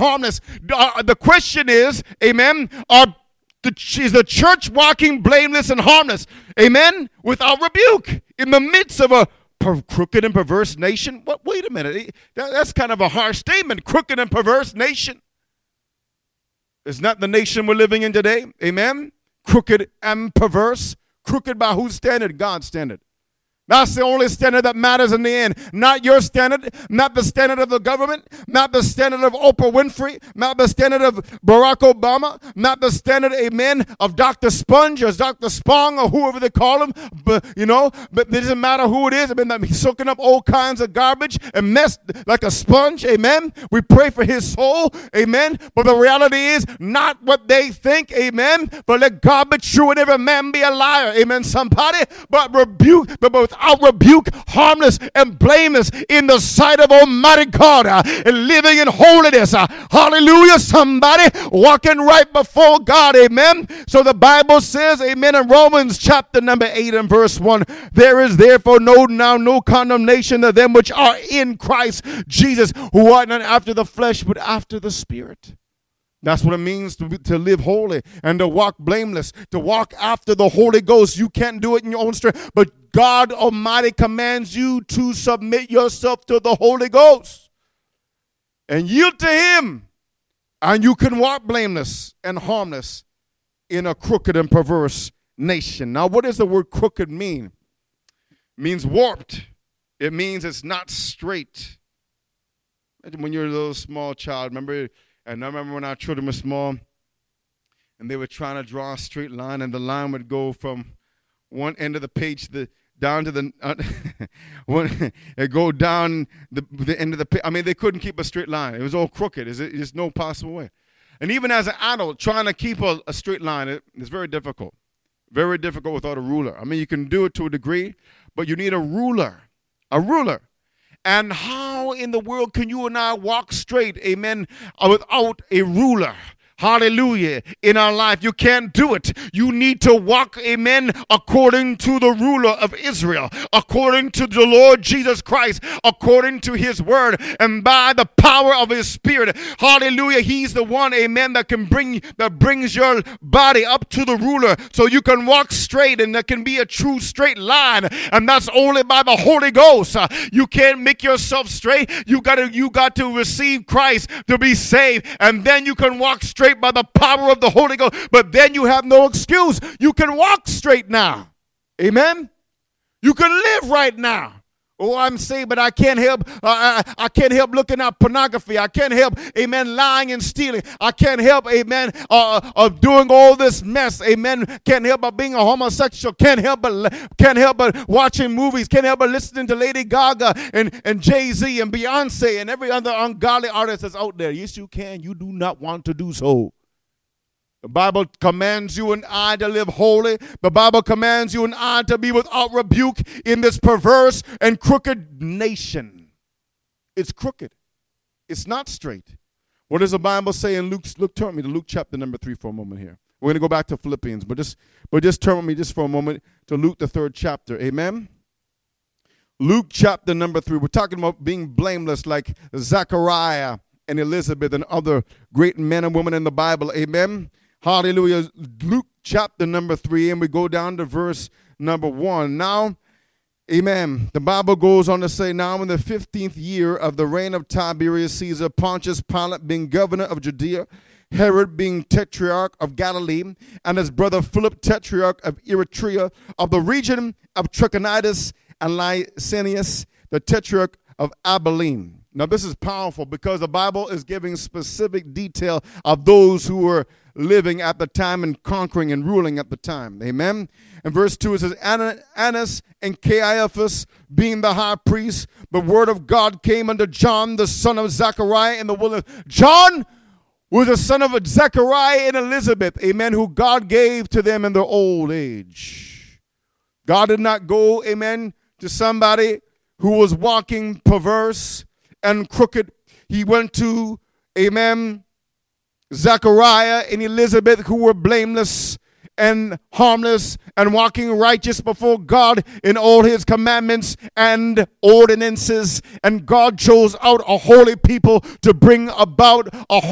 harmless. The question is, amen, is the church walking blameless and harmless, amen, without rebuke in the midst of a crooked and perverse nation? What? Wait a minute. That's kind of a harsh statement. Crooked and perverse nation. It's not the nation we're living in today. Amen. Crooked and perverse. Crooked by whose standard? God's standard. That's the only standard that matters in the end. Not your standard, not the standard of the government, not the standard of Oprah Winfrey, not the standard of Barack Obama, not the standard, amen, of Dr. Sponge or Dr. Spong or whoever they call him. But it doesn't matter who it is. I mean, he's soaking up all kinds of garbage and mess like a sponge, amen. We pray for his soul, amen. But the reality is not what they think, amen. But let God be true and every man be a liar, amen, somebody. But without rebuke, harmless and blameless in the sight of Almighty God, and living in holiness. Hallelujah, somebody, walking right before God, amen. So the Bible says, amen, in Romans chapter number 8 and verse 1, there is therefore no condemnation to them which are in Christ Jesus, who are not after the flesh, but after the Spirit. That's what it means to live holy and to walk blameless, to walk after the Holy Ghost. You can't do it in your own strength, but God Almighty commands you to submit yourself to the Holy Ghost and yield to Him, and you can walk blameless and harmless in a crooked and perverse nation. Now, what does the word crooked mean? It means warped. It means it's not straight. When you're a little small child, and I remember when our children were small, and they were trying to draw a straight line, and the line would go from one end of the page down to the it go down the end of the page. I mean, they couldn't keep a straight line. It was all crooked. There's no possible way. And even as an adult, trying to keep a straight line is very difficult. Very difficult without a ruler. I mean, you can do it to a degree, but you need a ruler. A ruler. And how in the world can you and I walk straight, amen, without a ruler? Hallelujah. In our life, you can't do it. You need to walk, amen, according to the ruler of Israel, according to the Lord Jesus Christ, according to His word, and by the power of His Spirit. Hallelujah. He's the one, amen, that brings your body up to the ruler so you can walk straight, and there can be a true straight line. And that's only by the Holy Ghost. You can't make yourself straight. You got to receive Christ to be saved, and then you can walk straight by the power of the Holy Ghost. But then you have no excuse. You can walk straight now. Amen. You can live right now. Oh, I'm saved, but I can't help. I can't help looking at pornography. I can't help, amen, lying and stealing. I can't help, amen, of doing all this mess. Amen. Can't help but being a homosexual. Can't help but watching movies. Can't help but listening to Lady Gaga and Jay-Z and Beyonce and every other ungodly artist that's out there. Yes, you can. You do not want to do so. The Bible commands you and I to live holy. The Bible commands you and I to be without rebuke in this perverse and crooked nation. It's crooked. It's not straight. What does the Bible say in Luke? Turn with me to Luke chapter number 3 for a moment here. We're going to go back to Philippians, but just turn with me just for a moment to Luke the 3rd chapter. Amen. Luke chapter number 3. We're talking about being blameless like Zechariah and Elizabeth and other great men and women in the Bible. Amen. Hallelujah. Luke chapter number 3, and we go down to verse number 1. Now, amen, the Bible goes on to say, now in the 15th year of the reign of Tiberius Caesar, Pontius Pilate being governor of Judea, Herod being tetrarch of Galilee, and his brother Philip tetrarch of Eritrea, of the region of Trachonitis, and Lysanias, the tetrarch of Abilene. Now this is powerful because the Bible is giving specific detail of those who were living at the time and conquering and ruling at the time. Amen. In verse 2 it says, Annas and Caiaphas being the high priest, the word of God came unto John, the son of Zechariah, in the wilderness. John was the son of Zechariah and Elizabeth, amen, who God gave to them in their old age. God did not go, amen, to somebody who was walking perverse and crooked. He went to, amen, Zechariah and Elizabeth, who were blameless and harmless and walking righteous before God in all His commandments and ordinances. And God chose out a holy people to bring about a